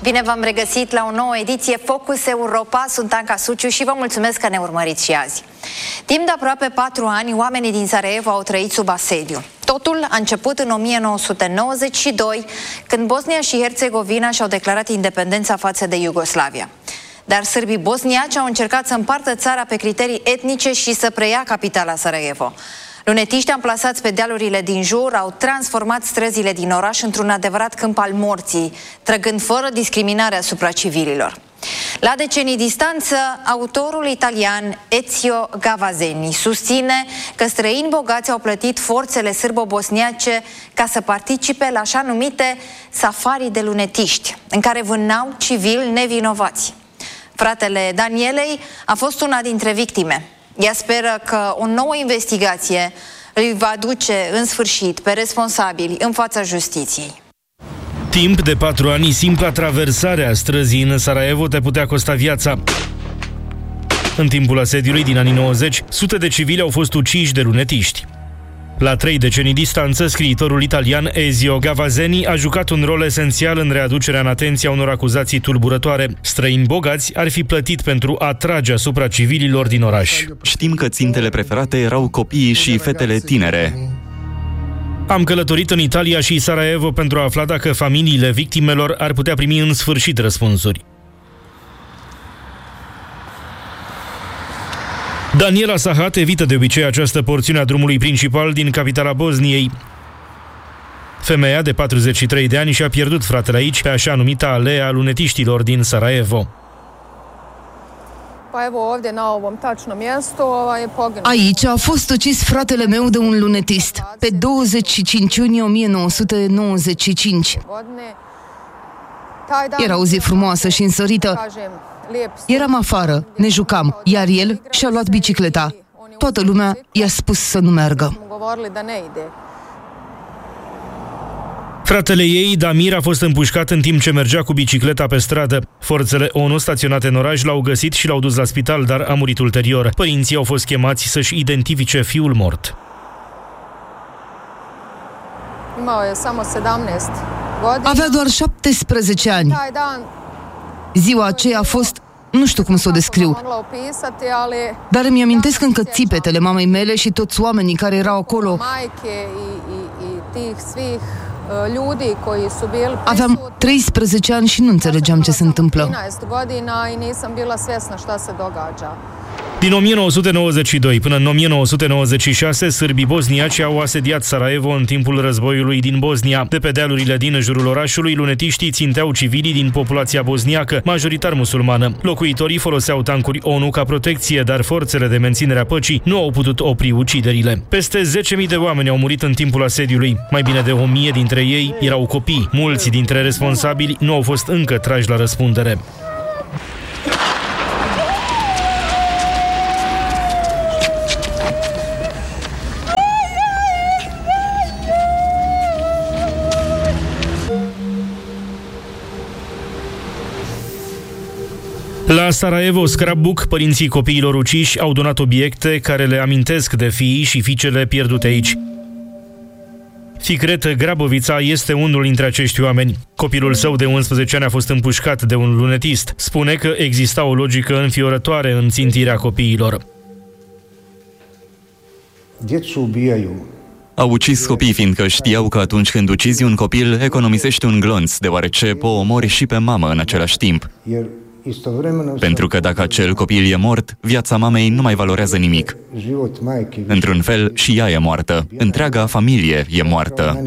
Bine v-am regăsit la o nouă ediție Focus Europa. Sunt Anca Suciu și vă mulțumesc că ne urmăriți și azi. Timp de aproape 4 ani, oamenii din Sarajevo au trăit sub asediu. Totul a început în 1992, când Bosnia și Herțegovina și-au declarat independența față de Iugoslavia. Dar sârbii bosniaci au încercat să împartă țara pe criterii etnice și să preia capitala Sarajevo. Lunetiști amplasați pe dealurile din jur au transformat străzile din oraș într-un adevărat câmp al morții, trăgând fără discriminare asupra civililor. La decenii distanță, autorul italian Ezio Gavazeni susține că străini bogați au plătit forțele sârbo-bosniace ca să participe la așa numite safari de lunetiști, în care vânau civili nevinovați. Fratele Danielei a fost una dintre victime. Ea speră că o nouă investigație îi va duce în sfârșit pe responsabili în fața justiției. Timp de 4 ani, simpla traversare a străzii în Sarajevo te putea costa viața. În timpul asediului din anii 90, sute de civili au fost uciși de lunetiști. La 3 decenii distanță, scriitorul italian Ezio Gavazeni a jucat un rol esențial în readucerea în atenție a unor acuzații tulburătoare. Străini bogați ar fi plătit pentru a trage asupra civililor din oraș. Știm că țintele preferate erau copiii și fetele tinere. Am călătorit în Italia și Sarajevo pentru a afla dacă familiile victimelor ar putea primi în sfârșit răspunsuri. Daniela Sahat evită de obicei această porțiune a drumului principal din capitala Bosniei. Femeia de 43 de ani și-a pierdut fratele aici, pe așa numita alea lunetiștilor din Sarajevo. Aici a fost ucis fratele meu de un lunetist, pe 25 iunie 1995. Era o zi frumoasă și însărită. Eram afară, ne jucam, iar el și-a luat bicicleta. Toată lumea i-a spus să nu meargă. Fratele ei, Damir, a fost împușcat în timp ce mergea cu bicicleta pe stradă. Forțele ONU staționate în oraș l-au găsit și l-au dus la spital, dar a murit ulterior. Părinții au fost chemați să-și identifice fiul mort. Avea doar 17 ani. Ziua aceea a fost, nu știu cum să o descriu, dar îmi amintesc încă țipetele mamei mele și toți oamenii care erau acolo. Aveam 13 ani și nu înțelegeam ce se întâmplă. Din 1992 până în 1996, sârbii bosniaci au asediat Sarajevo în timpul războiului din Bosnia. De pe dealurile din jurul orașului, lunetiștii ținteau civilii din populația bosniacă, majoritar musulmană. Locuitorii foloseau tancuri ONU ca protecție, dar forțele de menținere a păcii nu au putut opri uciderile. Peste 10.000 de oameni au murit în timpul asediului. Mai bine de 1.000 dintre ei erau copii. Mulți dintre responsabili nu au fost încă trași la răspundere. La Sarajevo Scrapbook, părinții copiilor uciși au donat obiecte care le amintesc de fiii și fiicele pierdute aici. Fikret Grabovița este unul dintre acești oameni. Copilul său de 11 ani a fost împușcat de un lunetist. Spune că exista o logică înfiorătoare în țintirea copiilor. Au ucis copiii fiindcă știau că atunci când ucizi un copil, economisești un glonț, deoarece o omori și pe mamă în același timp. Pentru că dacă acel copil e mort, viața mamei nu mai valorează nimic. Într-un fel, și ea e moartă. Întreaga familie e moartă.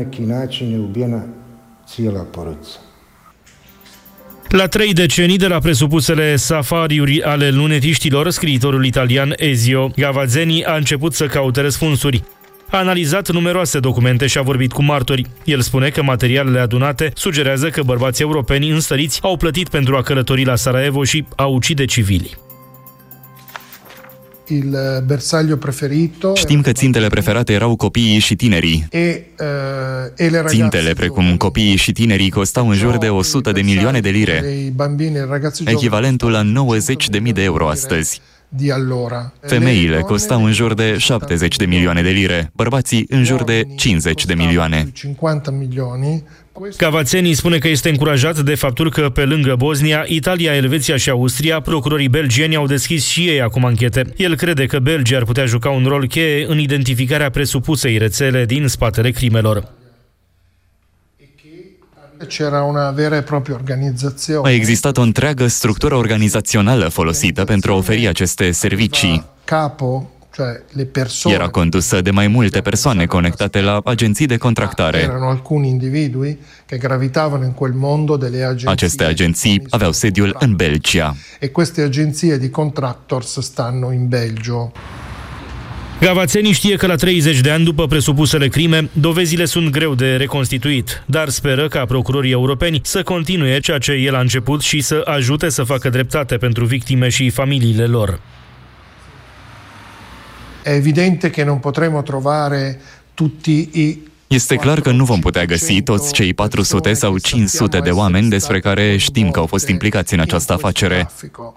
La 3 decenii de la presupusele safariuri ale lunetiștilor, scriitorul italian Ezio Gavazeni a început să caute răspunsuri. A analizat numeroase documente și a vorbit cu martori. El spune că materialele adunate sugerează că bărbații europeni înstăriți au plătit pentru a călători la Sarajevo și a ucide civili. Știm că țintele preferate erau copiii și tinerii. Țintele precum copiii și tinerii costau în jur de 100 de milioane de lire, echivalentul la 90.000 de euro astăzi. Femeile costau în jur de 70 de milioane de lire, bărbații în jur de 50 de milioane. Cavazzeni spune că este încurajat de faptul că, pe lângă Bosnia, Italia, Elveția și Austria, procurorii belgieni au deschis și ei acum anchete. El crede că Belgia ar putea juca un rol cheie în identificarea presupusei rețele din spatele crimelor. A existat o întreagă structură organizațională folosită pentru a oferi aceste servicii. Era condusă de mai multe persoane conectate la agenții de contractare. Aceste agenții aveau sediul în Belgia. Cavazzeni știe că la 30 de ani după presupusele crime, dovezile sunt greu de reconstituit, dar speră ca procurorii europeni să continue ceea ce el a început și să ajute să facă dreptate pentru victime și familiile lor. Este clar că nu vom putea găsi toți cei 400 sau 500 de oameni despre care știm că au fost implicați în această afacere.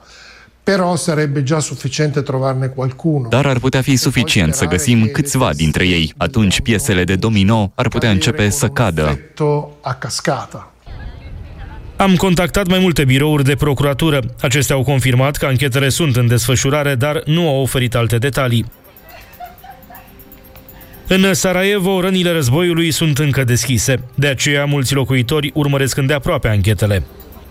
Dar ar putea fi suficient să găsim câțiva dintre ei. Atunci piesele de domino ar putea începe să cadă. Am contactat mai multe birouri de procuratură. Acestea au confirmat că anchetele sunt în desfășurare, dar nu au oferit alte detalii. În Sarajevo, rănile războiului sunt încă deschise. De aceea, mulți locuitori urmăresc îndeaproape anchetele.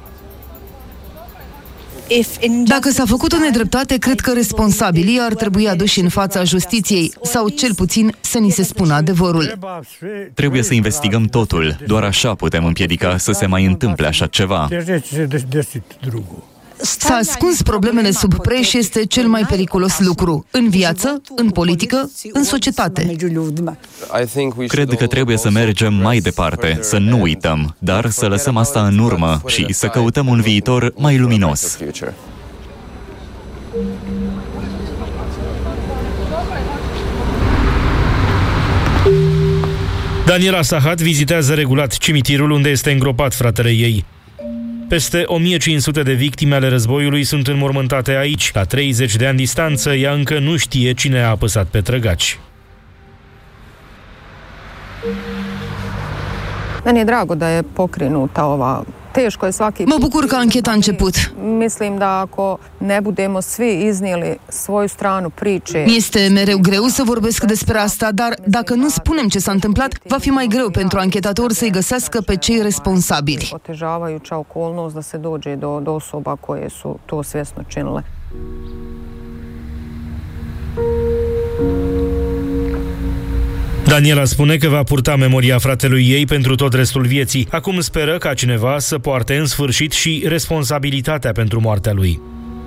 Dacă s-a făcut o nedreptate, cred că responsabilii ar trebui aduși în fața justiției sau cel puțin să ni se spună adevărul. Trebuie să investigăm totul. Doar așa putem împiedica să se mai întâmple așa ceva. S-a ascuns problemele sub preș este cel mai periculos lucru. În viață, în politică, în societate. Cred că trebuie să mergem mai departe, să nu uităm, dar să lăsăm asta în urmă și să căutăm un viitor mai luminos. Daniela Sahat vizitează regulat cimitirul unde este îngropat fratele ei. Peste 1500 de victime ale războiului sunt înmormântate aici. La 30 de ani distanță, ea încă nu știe cine a apăsat pe trăgaci. Meni je drago da je pokrenuta ova. Teško je svaki. Mă bucur că ancheta a început. Mislim da ako ne budemo svi iznijeli svoju stranu priče. Este mereu greu să vorbesc despre asta, dar dacă nu spunem ce s-a întâmplat, va fi mai greu pentru anchetători să-i găsească pe cei responsabili. Otežavajuća okolnost da se dođe do osoba koje su to svjesno činile. Daniela spune că va purta memoria fratelui ei pentru tot restul vieții. Acum speră ca cineva să poarte în sfârșit și responsabilitatea pentru moartea lui.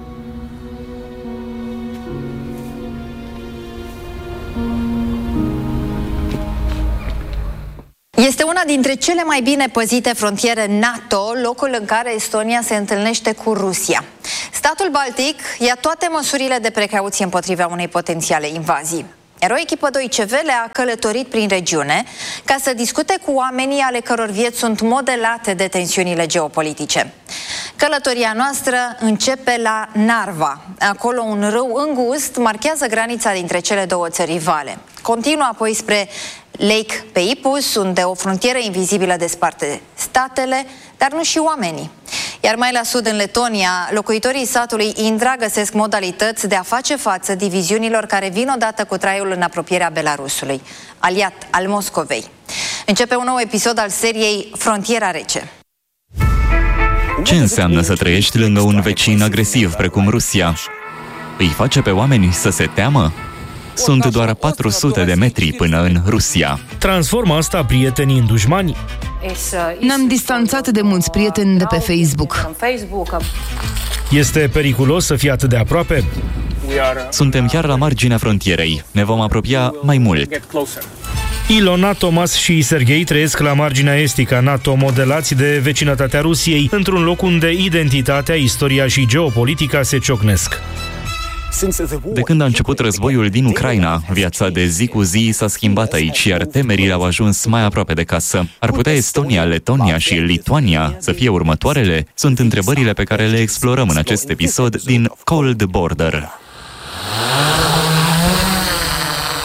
Este una dintre cele mai bine păzite frontiere NATO, locul în care Estonia se întâlnește cu Rusia. Statul Baltic ia toate măsurile de precauție împotriva unei potențiale invazii. Iar o echipă Deutsche Welle a călătorit prin regiune ca să discute cu oamenii ale căror vieți sunt modelate de tensiunile geopolitice. Călătoria noastră începe la Narva. Acolo un râu îngust marchează granița dintre cele două țări rivale. Continuă apoi spre Lake Peipus, unde o frontieră invizibilă desparte statele, dar nu și oamenii. Iar mai la sud, în Letonia, locuitorii satului Indra găsesc modalități de a face față diviziunilor care vin odată cu traiul în apropierea Belarusului, aliat al Moscovei. Începe un nou episod al seriei Frontiera Rece. Ce înseamnă să trăiești lângă un vecin agresiv precum Rusia? Îi face pe oameni să se teamă? Sunt doar 400 de metri până în Rusia. Transformă asta prietenii în dușmani? Ne-am distanțat de mulți prieteni de pe Facebook. Este periculos să fie atât de aproape? Suntem chiar la marginea frontierei. Ne vom apropia mai mult. Ilona, Tomas și Serghei trăiesc la marginea estică a NATO, modelați de vecinătatea Rusiei, într-un loc unde identitatea, istoria și geopolitica se ciocnesc. De când a început războiul din Ucraina, viața de zi cu zi s-a schimbat aici, iar temerile au ajuns mai aproape de casă. Ar putea Estonia, Letonia și Lituania să fie următoarele? Sunt întrebările pe care le explorăm în acest episod din Cold Border.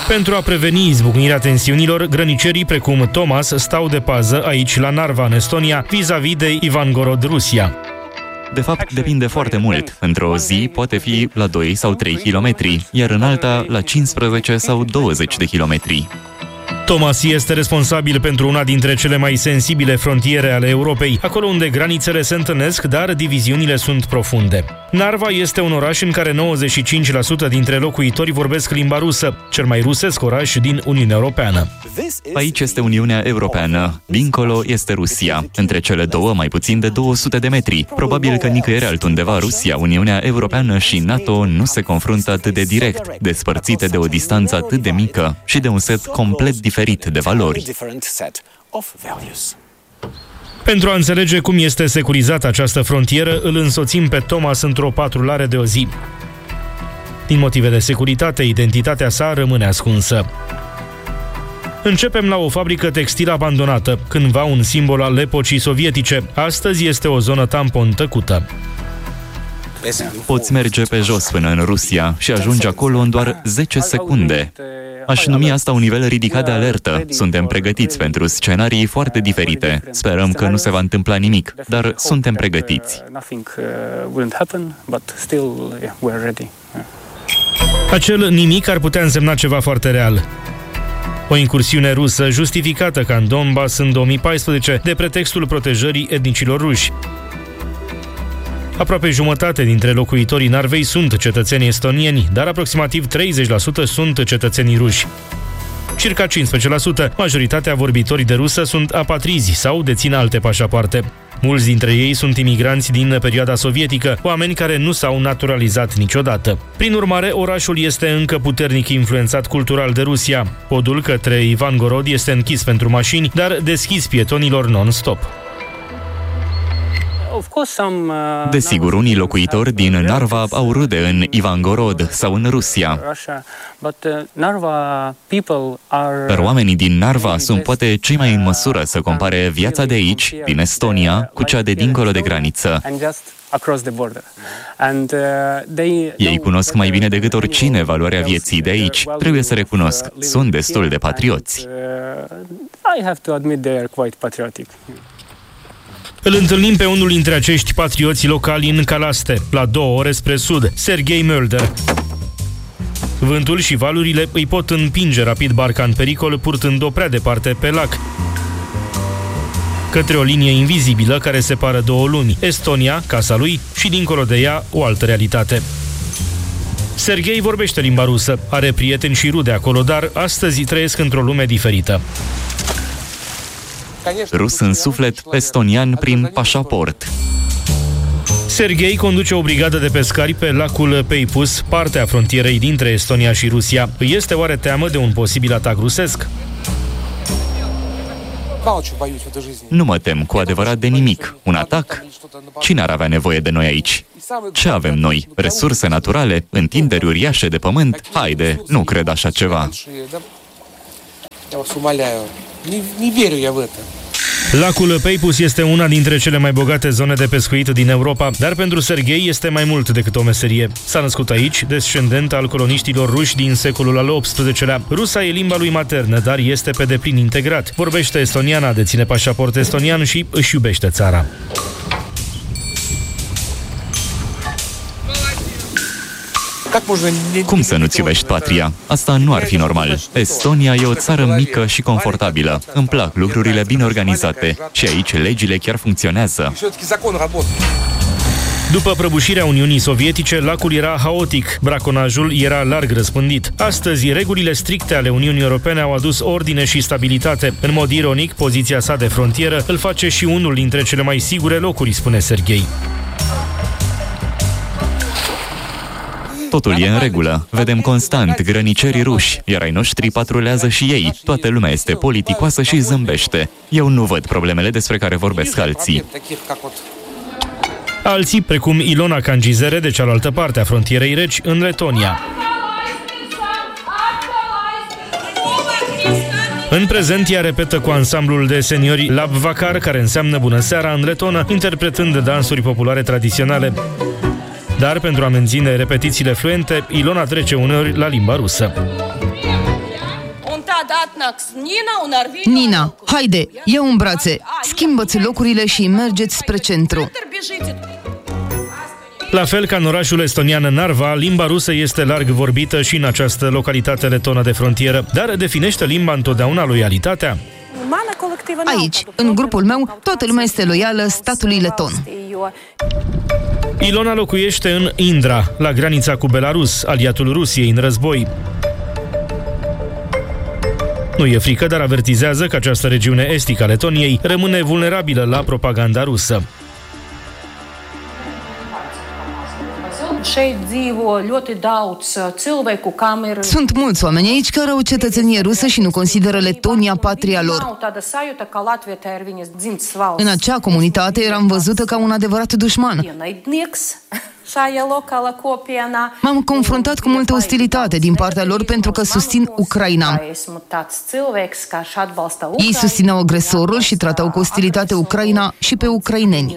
Pentru a preveni izbucnirea tensiunilor, grănicerii precum Thomas stau de pază aici la Narva, în Estonia, vis-a-vis de Ivangorod, Rusia. De fapt, depinde foarte mult. Într-o zi poate fi la 2 sau 3 kilometri, iar în alta la 15 sau 20 de kilometri. Thomas este responsabil pentru una dintre cele mai sensibile frontiere ale Europei, acolo unde granițele se întâlnesc, dar diviziunile sunt profunde. Narva este un oraș în care 95% dintre locuitori vorbesc limba rusă, cel mai rusesc oraș din Uniunea Europeană. Aici este Uniunea Europeană, dincolo este Rusia. Între cele două, mai puțin de 200 de metri. Probabil că nicăieri altundeva Rusia, Uniunea Europeană și NATO nu se confruntă atât de direct, despărțite de o distanță atât de mică și de un set complet diferit de valori. Pentru a înțelege cum este securizată această frontieră, îl însoțim pe Thomas într-o patrulare de o zi. Din motive de securitate, identitatea sa rămâne ascunsă. Începem la o fabrică textilă abandonată, cândva un simbol al epocii sovietice. Astăzi este o zonă tampon tăcută. Poți merge pe jos până în Rusia și ajungi acolo în doar 10 secunde. Aș numi asta un nivel ridicat de alertă. Suntem pregătiți pentru scenarii foarte diferite. Sperăm că nu se va întâmpla nimic, dar suntem pregătiți. Acel nimic ar putea însemna ceva foarte real. O incursiune rusă justificată ca în Donbass în 2014 de pretextul protejării etnicilor ruși. Aproape jumătate dintre locuitorii Narvei sunt cetățeni estonieni, dar aproximativ 30% sunt cetățenii ruși. Circa 15%, majoritatea vorbitorii de rusă, sunt apatrizi sau dețin alte pașapoarte. Mulți dintre ei sunt imigranți din perioada sovietică, oameni care nu s-au naturalizat niciodată. Prin urmare, orașul este încă puternic influențat cultural de Rusia. Podul către Ivangorod este închis pentru mașini, dar deschis pietonilor non-stop. Desigur, unii locuitori din Narva au rude în Ivangorod sau în Rusia. Dar oamenii din Narva sunt poate cei mai în măsură să compare viața de aici, din Estonia, cu cea de dincolo de graniță. Ei cunosc mai bine decât oricine valoarea vieții de aici. Trebuie să recunosc, sunt destul de patrioți. Îl întâlnim pe unul dintre acești patrioți locali în Calaste, la 2 ore spre sud, Serghei Mölder. Vântul și valurile îi pot împinge rapid barca în pericol, purtând-o prea departe pe lac, către o linie invizibilă care separă două lumi, Estonia, casa lui, și dincolo de ea, o altă realitate. Serghei vorbește limba rusă, are prieteni și rude acolo, dar astăzi trăiesc într-o lume diferită. Rus în suflet, estonian prin pașaport. Serghei conduce o brigadă de pescari pe lacul Peipus, partea frontierei dintre Estonia și Rusia. Îi este oare teamă de un posibil atac rusesc? Nu mă tem cu adevărat de nimic. Un atac? Cine ar avea nevoie de noi aici? Ce avem noi? Resurse naturale? Întinderi uriașe de pământ? Haide, nu cred așa ceva. Lacul Peipus este una dintre cele mai bogate zone de pescuit din Europa, dar pentru Serghei este mai mult decât o meserie. S-a născut aici, descendent al coloniștilor ruși din secolul al XVIII-lea. Rusa e limba lui maternă, dar este pe deplin integrat. Vorbește estoniana, deține pașaport estonian și își iubește țara. Cum să nu-ți iubești patria? Asta nu ar fi normal. Estonia e o țară mică și confortabilă. Îmi plac lucrurile bine organizate și aici legile chiar funcționează. După prăbușirea Uniunii Sovietice, lacul era haotic, braconajul era larg răspândit. Astăzi, regulile stricte ale Uniunii Europene au adus ordine și stabilitate. În mod ironic, poziția sa de frontieră îl face și unul dintre cele mai sigure locuri, spune Serghei. Totul e în regulă. Vedem constant grănicerii ruși, iar ai noștri patrulează și ei. Toată lumea este politicoasă și zâmbește. Eu nu văd problemele despre care vorbesc alții. Alții, precum Ilona Cangizere, de cealaltă parte a frontierei reci, în Letonia. În prezent, ea repetă cu ansamblul de seniori Lab Vakar, care înseamnă bună seara în letonă, interpretând dansuri populare tradiționale. Dar pentru a menține repetițiile fluente, Ilona trece uneori la limba rusă. Nina, haide, ia-o în brațe, schimbă-ți locurile și mergeți spre centru. La fel ca în orașul estonian Narva, limba rusă este larg vorbită și în această localitate letonă de frontieră. Dar definește limba întotdeauna loialitatea? Aici, în grupul meu, toată lumea este loială statului leton. Ilona locuiește în Indra, la granița cu Belarus, aliatul Rusiei în război. Nu e frică, dar avertizează că această regiune estică a Letoniei rămâne vulnerabilă la propaganda rusă. Sunt mulți oameni aici care au cetățenie rusă și nu consideră Letonia patria lor. În acea comunitate eram văzută ca un adevărat dușman. M-am confruntat cu multă ostilitate din partea lor pentru că susțin Ucraina. Ei susțineau agresorul și tratau cu ostilitate Ucraina și pe ucraineni.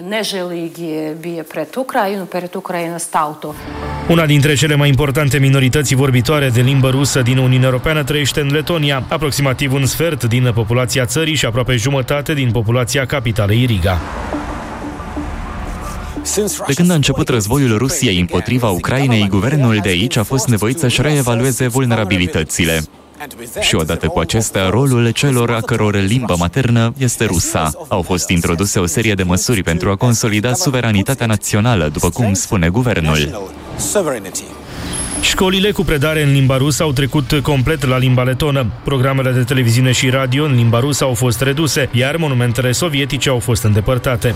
Una dintre cele mai importante minorități vorbitoare de limbă rusă din Uniunea Europeană trăiește în Letonia, aproximativ un sfert din populația țării și aproape jumătate din populația capitalei Riga. De când a început războiul Rusiei împotriva Ucrainei, guvernul de aici a fost nevoit să-și reevalueze vulnerabilitățile. Și odată cu acestea, rolul celor a căror limbă maternă este rusa. Au fost introduse o serie de măsuri pentru a consolida suveranitatea națională, după cum spune guvernul. Școlile cu predare în limba rusă au trecut complet la limba letonă. Programele de televiziune și radio în limba rusă au fost reduse, iar monumentele sovietice au fost îndepărtate.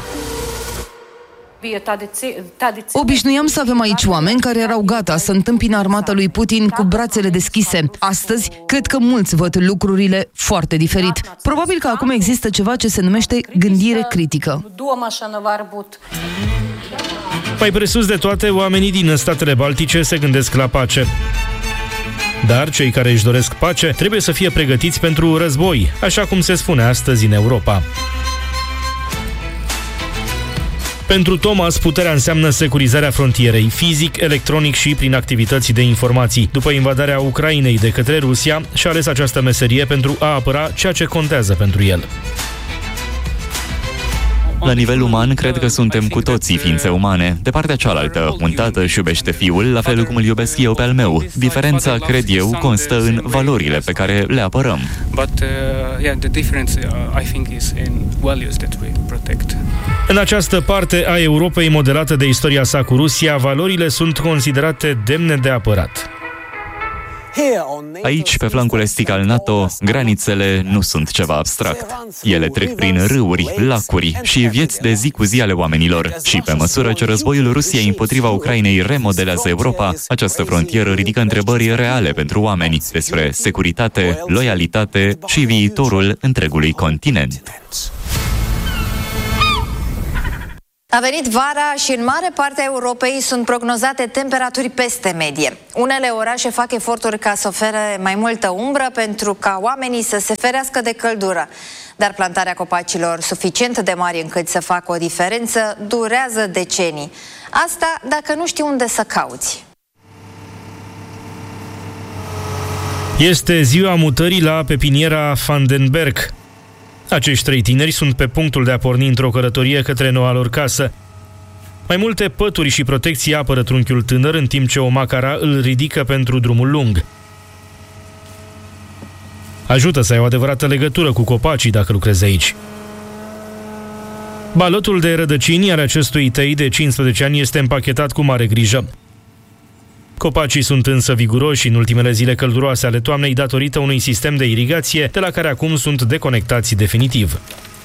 Obișnuiam să avem aici oameni care erau gata să întâmpine armata lui Putin cu brațele deschise. Astăzi, cred că mulți văd lucrurile foarte diferit. Probabil că acum există ceva ce se numește gândire critică. Mai presus de toate, oamenii din statele baltice se gândesc la pace. Dar cei care își doresc pace trebuie să fie pregătiți pentru război, așa cum se spune astăzi în Europa. Pentru Thomas, puterea înseamnă securizarea frontierei, fizic, electronic și prin activități de informații. După invadarea Ucrainei de către Rusia, și-a ales această meserie pentru a apăra ceea ce contează pentru el. La nivel uman, cred că suntem cu toții ființe umane. De partea cealaltă, un tată își iubește fiul, la fel cum îl iubesc eu pe al meu. Diferența, cred eu, constă în valorile pe care le apărăm. În această parte a Europei modelată de istoria sa cu Rusia, valorile sunt considerate demne de apărat. Aici, pe flancul estic al NATO, granițele nu sunt ceva abstract. Ele trec prin râuri, lacuri și vieți de zi cu zi ale oamenilor. Și pe măsură ce războiul Rusiei împotriva Ucrainei remodelează Europa, această frontieră ridică întrebări reale pentru oameni despre securitate, loialitate și viitorul întregului continent. A venit vara și în mare parte a Europei sunt prognozate temperaturi peste medie. Unele orașe fac eforturi ca să ofere mai multă umbră pentru ca oamenii să se ferească de căldură. Dar plantarea copacilor suficient de mari încât să facă o diferență durează decenii. Asta dacă nu știi unde să cauți. Este ziua mutării la pepiniera Vandenberg. Acești 3 tineri sunt pe punctul de a porni într-o călătorie către noua lor casă. Mai multe pături și protecții apără trunchiul tânăr, în timp ce o macara îl ridică pentru drumul lung. Ajută să ai o adevărată legătură cu copacii dacă lucrezi aici. Balotul de rădăcini al acestui tăi de 15 ani este împachetat cu mare grijă. Copacii sunt însă viguroși în ultimele zile călduroase ale toamnei datorită unui sistem de irigație de la care acum sunt deconectați definitiv.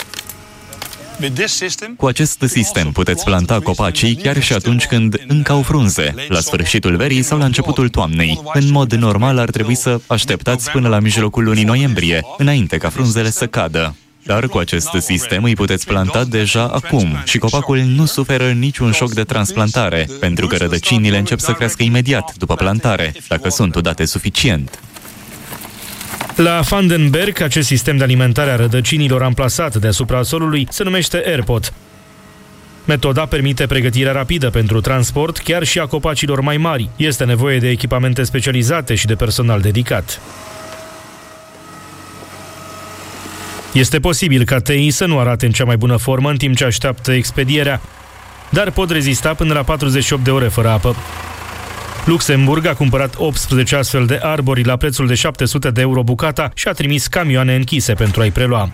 Cu acest sistem puteți planta copacii chiar și atunci când încă au frunze, la sfârșitul verii sau la începutul toamnei. În mod normal ar trebui să așteptați până la mijlocul lunii noiembrie, înainte ca frunzele să cadă. Dar cu acest sistem îi puteți planta deja acum și copacul nu suferă niciun șoc de transplantare, pentru că rădăcinile încep să crească imediat după plantare, dacă sunt udate suficient. La Vandenberg, acest sistem de alimentare a rădăcinilor amplasat deasupra solului se numește AirPot. Metoda permite pregătirea rapidă pentru transport, chiar și a copacilor mai mari. Este nevoie de echipamente specializate și de personal dedicat. Este posibil ca teii să nu arate în cea mai bună formă în timp ce așteaptă expedierea, dar pot rezista până la 48 de ore fără apă. Luxemburg a cumpărat 18 astfel de arbori la prețul de 700 de euro bucata și a trimis camioane închise pentru a-i prelua.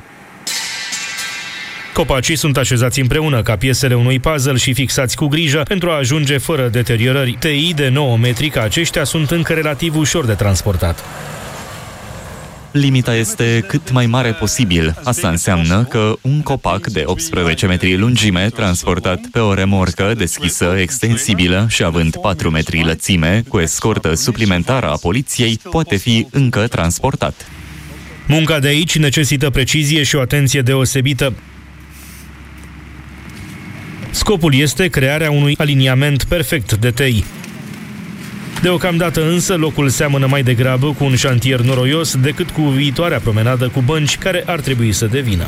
Copacii sunt așezați împreună ca piesele unui puzzle și fixați cu grijă pentru a ajunge fără deteriorări. Teii de 9 metri ca aceștia sunt încă relativ ușor de transportat. Limita este cât mai mare posibil. Asta înseamnă că un copac de 18 metri lungime, transportat pe o remorcă deschisă, extensibilă și având 4 metri lățime, cu escortă suplimentară a poliției, poate fi încă transportat. Munca de aici necesită precizie și o atenție deosebită. Scopul este crearea unui aliniament perfect de tei. Deocamdată însă locul seamănă mai degrabă cu un șantier noroios decât cu viitoarea promenadă cu bănci care ar trebui să devină.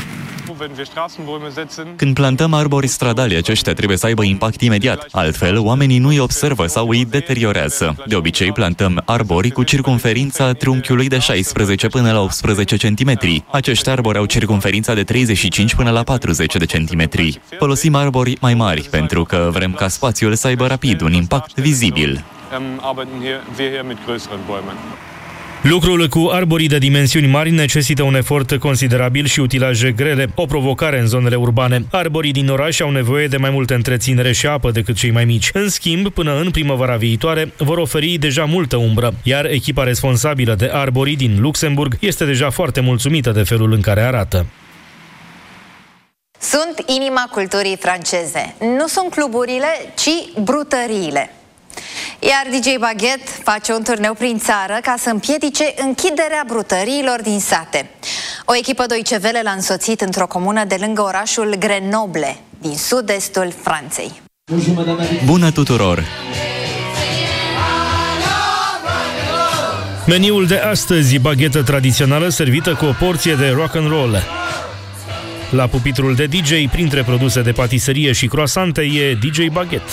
Când plantăm arbori stradali, aceștia trebuie să aibă impact imediat. Altfel, oamenii nu îi observă sau îi deteriorează. De obicei, plantăm arbori cu circumferința trunchiului de 16 până la 18 cm. Acești arbori au circumferința de 35 până la 40 de centimetri. Folosim arbori mai mari, pentru că vrem ca spațiul să aibă rapid un impact vizibil. Lucrul cu arborii de dimensiuni mari necesită un efort considerabil și utilaje grele, o provocare în zonele urbane. Arborii din oraș au nevoie de mai multă întreținere și apă decât cei mai mici. În schimb, până în primăvara viitoare, vor oferi deja multă umbră, iar echipa responsabilă de arborii din Luxemburg este deja foarte mulțumită de felul în care arată. Sunt inima culturii franceze. Nu sunt cluburile, ci brutăriile. Iar DJ Baguette face un turneu prin țară ca să împiedice închiderea brutăriilor din sate. O echipă Deutsche Welle l-a însoțit într-o comună de lângă orașul Grenoble, din sud-estul Franței. Bună tuturor! Meniul de astăzi, baghetă tradițională servită cu o porție de rock and roll. La pupitrul de DJ, printre produse de patiserie și croasante, e DJ Baguette.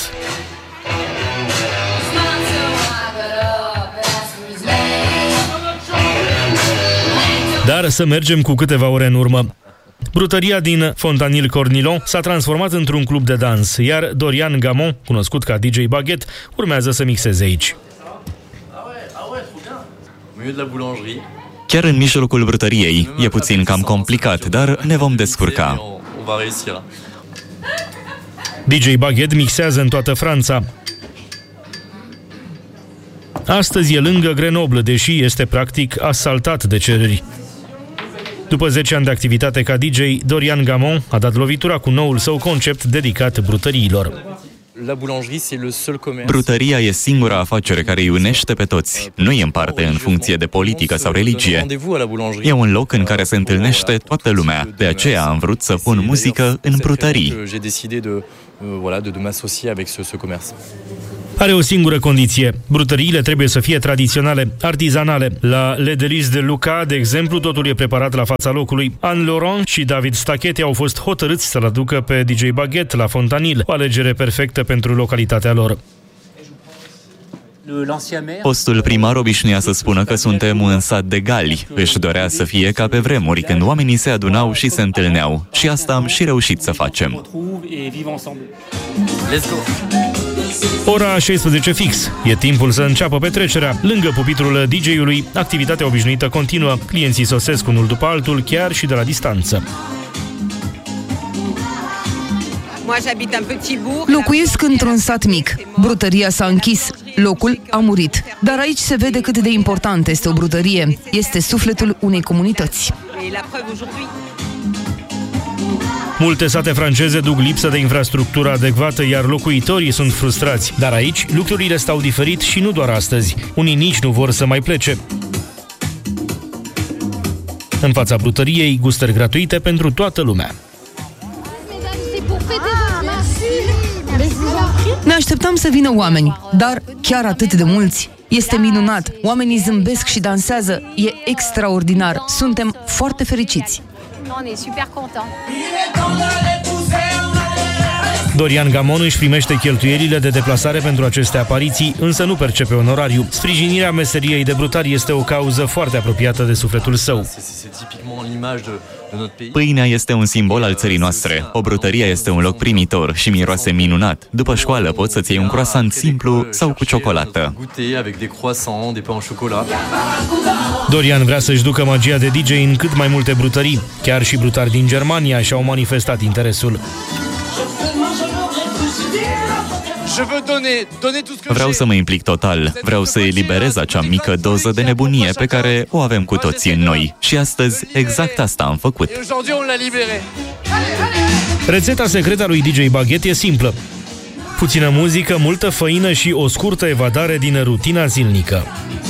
Dar să mergem cu câteva ore în urmă. Brutăria din Fontanil-Cornillon s-a transformat într-un club de dans, iar Dorian Gamon, cunoscut ca DJ Baguette, urmează să mixeze aici. Chiar în mijlocul brutăriei. E puțin cam complicat, dar ne vom descurca. DJ Baguette mixează în toată Franța. Astăzi e lângă Grenoble, deși este practic asaltat de cereri. După 10 ani de activitate ca DJ, Dorian Gamon a dat lovitura cu noul său concept dedicat brutăriilor. Brutăria e singura afacere care îi unește pe toți. Nu îi împarte în funcție de politică sau religie. E un loc în care se întâlnește toată lumea. De aceea am vrut să pun muzică în brutării. Are o singură condiție. Brutăriile trebuie să fie tradiționale, artizanale. La Le Délices de Luca, de exemplu, totul e preparat la fața locului. Anne Laurent și David Stachete au fost hotărâți să-l aducă pe DJ Baguette la Fontanil, o alegere perfectă pentru localitatea lor. Fostul primar obișnuia să spună că suntem un sat de gali. Își dorea să fie ca pe vremuri, când oamenii se adunau și se întâlneau. Și asta am și reușit să facem. Ora 16 fix. E timpul să înceapă petrecerea. Lângă pupitrul DJ-ului, activitatea obișnuită continuă. Clienții sosesc unul după altul, chiar și de la distanță. Locuiesc într-un sat mic. Brutăria s-a închis. Locul a murit. Dar aici se vede cât de important este o brutărie. Este sufletul unei comunități. Multe sate franceze duc lipsă de infrastructură adecvată, iar locuitorii sunt frustrați. Dar aici lucrurile stau diferit și nu doar astăzi. Unii nici nu vor să mai plece. În fața brutăriei, gustări gratuite pentru toată lumea. Ne așteptam să vină oameni, dar chiar atât de mulți. Este minunat. Oamenii zâmbesc și dansează. E extraordinar. Suntem foarte fericiți. Dorian Gamon își primește cheltuielile de deplasare pentru aceste apariții, însă nu percepe onorariu. Sprijinirea meseriei de brutar este o cauză foarte apropiată de sufletul său. Pâinea este un simbol al țării noastre. O brutărie este un loc primitor și miroase minunat. După școală poți să-ți iei un croissant simplu sau cu ciocolată. Dorian vrea să-și ducă magia de DJ în cât mai multe brutării. Chiar și brutari din Germania și-au manifestat interesul. Vreau să mă implic total. Vreau să eliberez acea mică doză de nebunie pe care o avem cu toții în noi. Și astăzi exact asta am făcut. Rețeta secretă a lui DJ Baguette e simplă. Puțină muzică, multă făină și o scurtă evadare din rutina zilnică.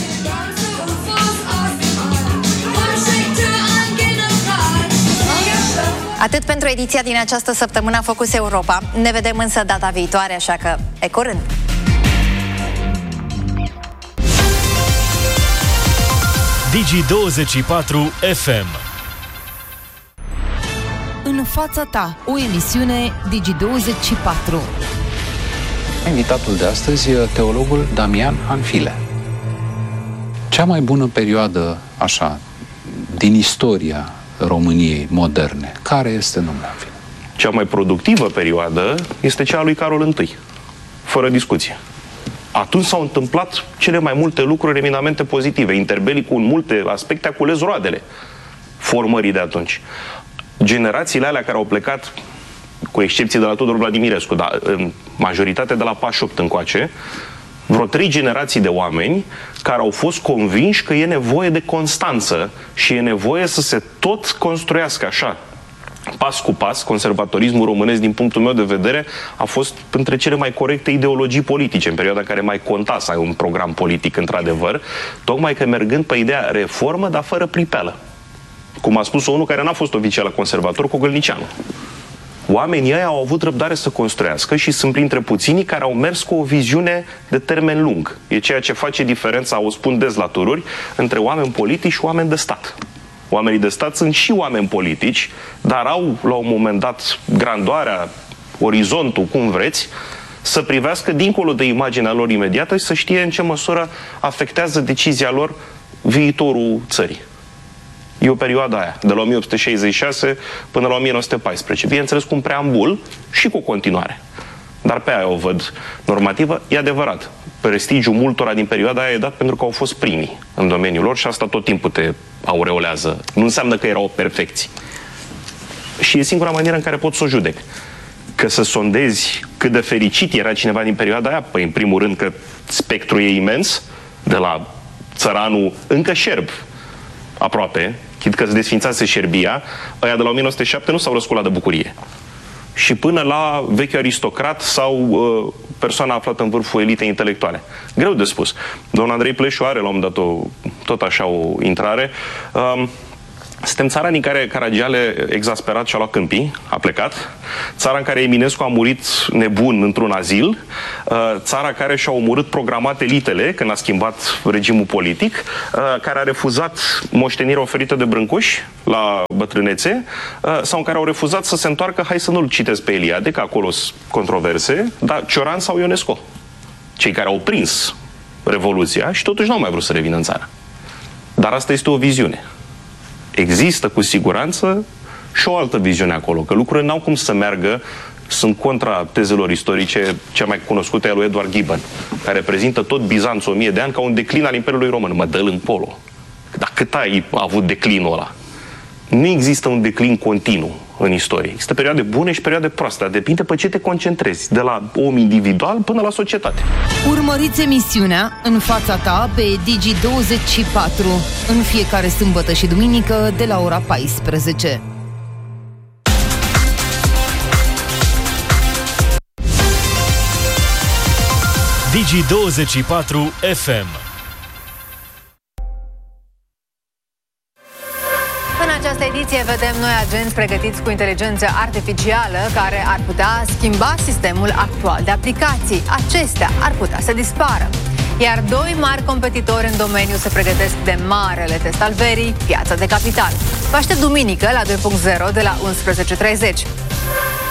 Atât pentru ediția din această săptămână Focus Europa. Ne vedem însă data viitoare, așa că pe curând! Digi24 FM. În fața ta, o emisiune Digi24. Invitatul de astăzi e teologul Damian Anfile. Cea mai bună perioadă, așa, din istoria României moderne, care este, domnule Anfile? Cea mai productivă perioadă este cea a lui Carol I, fără discuție. Atunci s-au întâmplat cele mai multe lucruri eminamente pozitive. Interbelicul, în multe aspecte, a cules roadele formării de atunci. Generațiile alea care au plecat, cu excepție de la Tudor Vladimirescu, dar în majoritate de la Pași 8 încoace, vreo 3 generații de oameni care au fost convinși că e nevoie de constanță și e nevoie să se tot construiască așa, pas cu pas. Conservatorismul românesc, din punctul meu de vedere, a fost între cele mai corecte ideologii politice în perioada în care mai conta să ai un program politic, într-adevăr, tocmai că mergând pe ideea reformă, dar fără pripeală. Cum a spus unul care n-a fost oficial conservator, Cogălnicianu. Oamenii ăia au avut răbdare să construiască și sunt printre puținii care au mers cu o viziune de termen lung. E ceea ce face diferența, o spun des la tururi, între oameni politici și oameni de stat. Oamenii de stat sunt și oameni politici, dar au, la un moment dat, grandoarea, orizontul, cum vreți, să privească dincolo de imaginea lor imediată și să știe în ce măsură afectează decizia lor viitorul țării. E o perioadă aia, de la 1866 până la 1914. Bineînțeles, cu un preambul și cu o continuare. Dar pe aia o văd normativă. E adevărat, prestigiul multora din perioada aia e dat pentru că au fost primii în domeniul lor și asta tot timpul te aureolează. Nu înseamnă că erau perfecți. Și e singura manieră în care pot să o judec. Că să sondezi cât de fericit era cineva din perioada aia, păi în primul rând că spectrul e imens, de la țăranul încă șerb, aproape, chit că se desfințase Șerbia, ăia de la 1907 nu s-au răsculat de bucurie. Și până la vechiul aristocrat sau persoana aflată în vârful elitei intelectuale. Greu de spus. Domnul Andrei Pleșu are la un moment dat tot așa o intrare. Suntem țara în care Caragiale, exasperat, și-a luat câmpii, a plecat. Țara în care Eminescu a murit nebun într-un azil. Țara care și-a omorât programat elitele când a schimbat regimul politic. Care a refuzat moștenirea oferită de Brâncuș la bătrânețe. Sau în care au refuzat să se întoarcă, hai să nu-l citesc pe Eliade, că acolo sunt controverse, dar Cioran sau Ionesco. Cei care au prins Revoluția și totuși n-au mai vrut să revină în țară. Dar asta este o viziune. Există cu siguranță și o altă viziune acolo, că lucrurile n-au cum să meargă, sunt contra tezelor istorice, cea mai cunoscută e a lui Edward Gibbon, care prezintă tot Bizanțul 1000 de ani ca un declin al Imperiului Român. Mă dă-l în polo. Dar cât ai avut declinul ăla? Nu există un declin continuu în istorie. Există perioade bune și perioade proaste, dar depinde pe ce te concentrezi, de la om individual până la societate. Urmăriți emisiunea În fața ta pe Digi24 în fiecare sâmbătă și duminică de la ora 14. Digi24 FM. În această ediție vedem noi agenți pregătiți cu inteligență artificială care ar putea schimba sistemul actual de aplicații. Acestea ar putea să dispară. Iar doi mari competitori în domeniu se pregătesc de marele test al verii, piața de capital. Vă aștept duminică la 2.0 de la 11.30.